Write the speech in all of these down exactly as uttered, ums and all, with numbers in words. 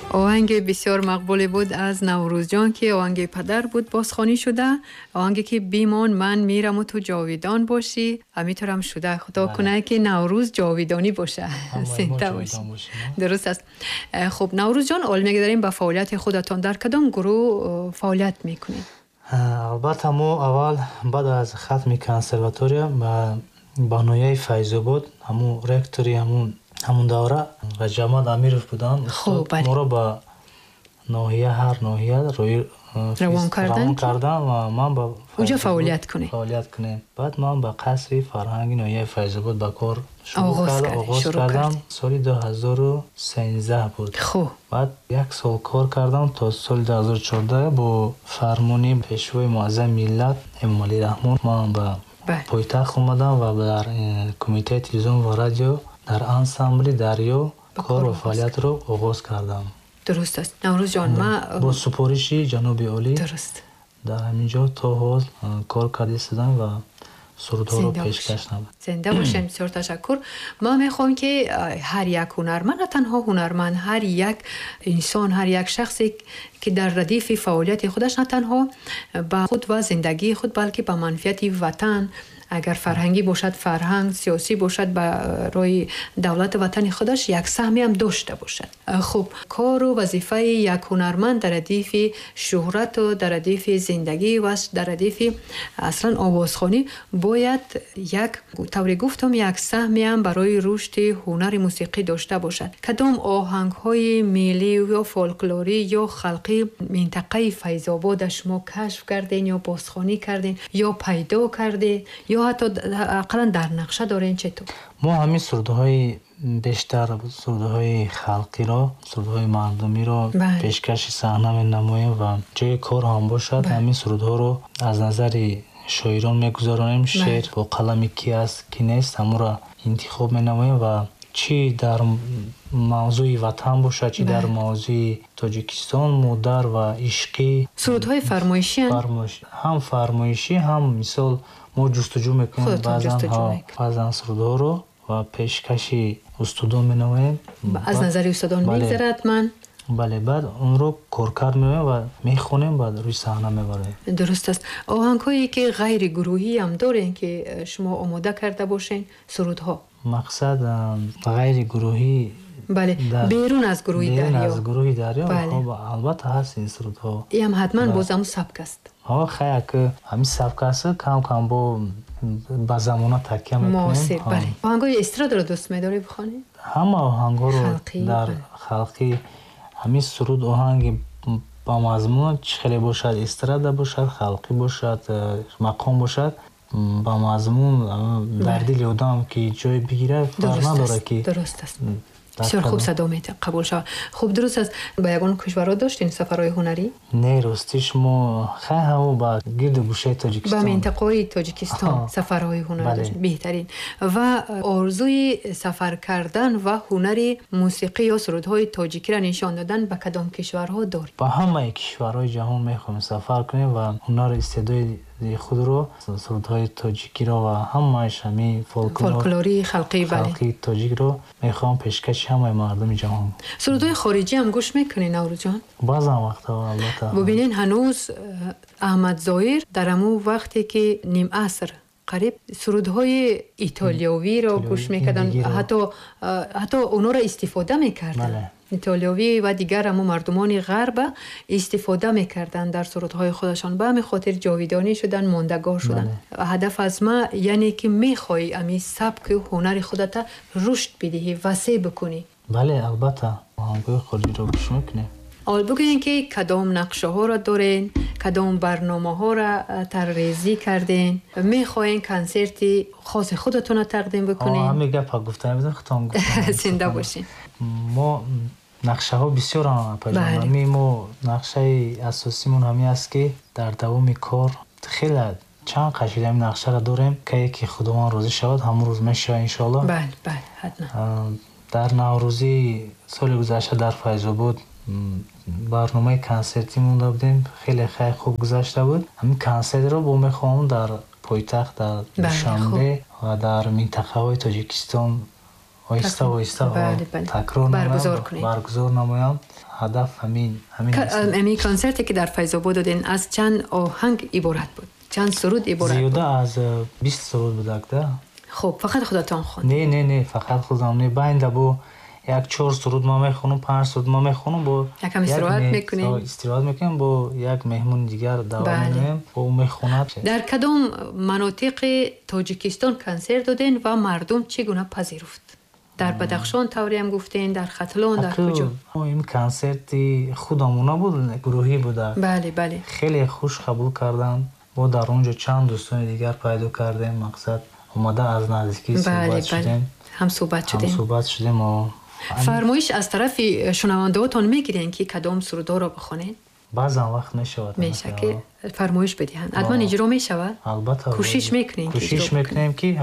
آهنگ بسیار مقبول بود از نوروز جان که آهنگ پدر بود بازخوانی شده. آهنگی که بیمان من میرم و تو جاویدان باشی. امیدوارم شده خدا کنه که نوروز جاویدانی باشه. زنده باشی. درست است. خب نوروز جان، اول میگه داریم با فعالیت خودتان در کدام گروه فعالیت میکنید؟ البته ما اول بعد از ختم کنسرواتوریا با بانوی فیض‌آباد همون رکتوری همون همون دوره و جماعت امیرов بودن. خب بله. ما رو با ناحیه هر ناحیه روی روان کردن کردن و من با اونجا فعالیت کنیم. فعالیت کنیم. بعد من با قصری فرهنگی ناحیه فیض‌آباد با کار شروع آغاز کردم. آغاز شروع کردم کردیم. سال دو هزار و سیزده بود. خب بعد یک سال کار کردم تا سال دو هزار و چهارده با فرمانی پیشوای معظم ملت امام علی رحمان من با پایتخت اومدم و در کمیته تلویزیون و رادیو در انسامبل دریا کار و فعالیت رو آغاز کردم. درست است. نوروز جان ما با سپارش جناب عالی درست در همینجا تا حال کار کرده شدم و سرودها رو پیشکش نمودم. زنده باشین. بسیار تشکر. ما میخوام که هر یک هنرمند، نه تنها هنرمند، هر یک انسان، هر یک شخصی که در ردیف فعالیت خودش نه تنها با خود و زندگی خود بلکه با منفعت وطن، اگر فرهنگی باشد فرهنگ، سیاسی باشد با روی دولت وطن خودش یک سهمی هم داشته باشد. خب کار و وظیفه یک هنرمند در ردیف شهرت و در ردیف زندگی و در ردیف اصلا آوازخوانی باید یک طوری گفتم یک سهمی هم برای رشد هنر موسیقی داشته باشد. کدام آهنگ های ملی یا فولکلوری یا خلقی منطقه فیض‌آباد شما کشف کردین یا بازخوانی کردین یا پیدا کردین یا حتی اقلا در نقشه دارین؟ چطور؟ ما همین سرودهای بیشتر سرودهای خلقی را، سرودهای مردمی را بله. پیشکش صحنه می نماییم و جای کار هم باشد بله. همین سرودها رو از نظر شاعران میگذارانیم. شعر با قلم کی است کی نیست همون را انتخاب می نماییم و چی در موضوع وطن باشد چی در موضوع تاجیکستان مادر و عشقی. سرودهای فرمایشی فرمایش هم فرمایشی هم مثال ما جستجو میکنیم بعضن ها بعضن سرودها رو و پیشکشی استادان مینویم از نظر استادان میگذره حتما. بله بعد اون رو کارکرد می‌کنیم و میخونیم بعد روی صحنه میبریم. درست است. آهنگ‌هایی که غیر گروهی هم دارین که شما آماده کرده باشین سرودها؟ مقصد غیر گروهی بله بیرون از گروهی دریا. بیرون از گروهی دریا بله. البته هست این سرودها. این هم حتما بازم سبک است. ها خیلی که همین سبک است کم کم با با زمانه تکیه میکنیم. معاصر بله. آهنگای استراد رو دوست می‌داری بخونی؟ همه آهنگا رو خلقی در بله. خلقی همین سرود آهنگ با مضمون چه خیلی باشد استراد باشد خلقی باشد مقام باشد با مضمون در دل آدم که جای بگیره فرق نداره که درست است. بسیار خوب صدا میده قبول شد. خوب درست است. با یگان کشورها داشتین سفرهای هنری؟ نه راستیش ما خیلی همو با گرد گوشه تاجیکستان با منطقه تاجیکستان سفرهای هنری بله. داشتین. بهترین. و آرزوی سفر کردن و هنر موسیقی یا سرودهای تاجیکی را نشان دادن به کدام کشورها دارید؟ با همه کشورهای جهان میخوایم سفر کنیم و هنر استعداد خود رو سرودهای تاجیکی رو و همه‌اش همین فولکلوری خلقی بله خلقی تاجیک رو میخوام پیشکش همه مردم جهان. سرودهای خارجی هم گوش میکنین نوروز جان؟ بعضی وقتا البته. ببینین هنوز احمد ظاهر در همون وقتی که نیم عصر قریب سرودهای ایتالیایی رو گوش میکردن حتی حتی اونا رو استفاده میکردن. بله. ایتالیایی و دیگر همون مردمان غرب استفاده میکردن در سرودهای خودشان. به همین خاطر جاویدانی شدن ماندگار شدن. بله. هدف از ما یعنی که میخوای امی سبک هنر خودت رشد بدهی وسیع بکنی. بله البته آهنگای خارجی رو گوش میکنیم. اول بگوین که کدام نقشه ها را دارین، کدام برنامه ها را طراحی کردین، میخواین کنسرت خاص خودتون را تقدیم بکنین؟ آه همه گپ گفتم بزن خودم گفتم. زنده باشین. ما نقشه ها بسیار هم پژوهش می ما نقشه اساسی مون همین است که در دوام کار خیلی چند قشید این نقشه را داریم که یکی خداوند راضی شود همون روز میشه ان شاء الله. بله بله حتما. در نوروزی سال گذشته در فیض‌آباد برنامه کنسرتی مونده بودیم خیلی خیلی خوب گذشته بود. همین کنسرت رو با میخوام در پایتخت در دوشنبه و در منطقه های تاجیکستان آهسته آهسته تکرار برگزار کنید. برگزار نمایم. هدف همین همین همین کنسرتی که در فیض آباد دادین از چند آهنگ عبارت بود؟ چند سرود عبارت بود؟ زیاده از بیست سرود بود ده. خب فقط خودتان خوند؟ نه نه نه فقط خودم نه، باید با یک چهار سرود ما میخونم، پنج سرود ما میخونم، با یکم استراحت میکنیم استراحت میکنیم، با یک مهمون دیگر دعوت میکنیم با اون میخوند. در کدام مناطق تاجیکستان کنسرت دادین و مردم چگونه پذیرفت؟ در بدخشان طوری هم گفتین، در ختلان، در کجا؟ این کنسرت خودمون بود، گروهی بود. بله بله. خیلی خوش قبول کردن. با در اونجا چند دوستان دیگر پیدا کردیم، مقصد اومده از نزدیکی صحبت بله شدیم. بله. هم صحبت شدیم. هم صحبت شدیم و فرمایش از طرف شنونده‌هاتون میگیرین که کدام سرودها رو بخونین؟ بعضا وقت نشود. میشه که فرمایش بدهن. حتما اجرا میشود؟ البته. کوشش میکنین که کوشش میکنیم که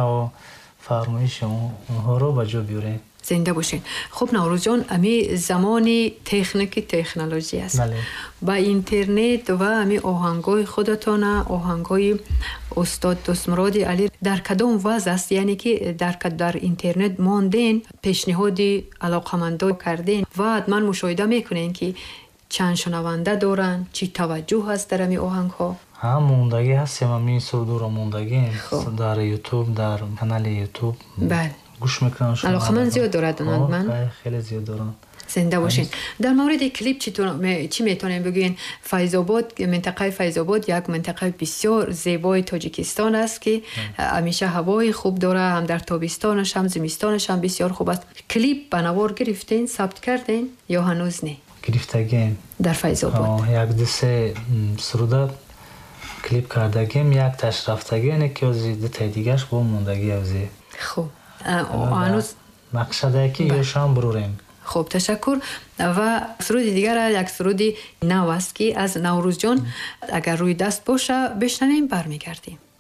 فرمایش اونها رو به جا بیاریم. زنده باشین. خب نوروز جان، امی زمان تکنیکی تکنولوژی است. بله. با اینترنت و امی آهنگای خودتان، آهنگای استاد دستمراد علی در کدام وضع است؟ یعنی که در در اینترنت ماندین، پیشنهادی علاقمندا کردین و حتما مشاهده میکنین که چند شنونده دارن، چی توجه هست در امی آهنگ ها؟ ها موندگی هستیم، امی سرود رو موندگی در یوتیوب، در کانال یوتیوب. بله. گوش میکنن. علاقمند زیاد دارد من. خیلی زیاد دارن. زنده باشین. در مورد کلیپ چی چی میتونین بگین؟ فیض آباد، منطقه فیض آباد یک منطقه بسیار زیبای تاجیکستان است که همیشه هوای خوب داره، هم در تابستانش هم زمستانش هم بسیار خوب است. کلیپ بنوار گرفتین، ثبت کردین یا هنوز نه؟ گرفتگیم. در فیض آباد. یک دو سه سرود کلیپ کردگیم، یک تاش رفتگی که از دو دیگه‌اش با موندگی اوزی. خوب. هنوز مقصده که یه شام بروریم. خب تشکر. و سرود دیگر یک سرودی نو است که از نوروز جان اگر روی دست باشه بشنویم برمیگردیم.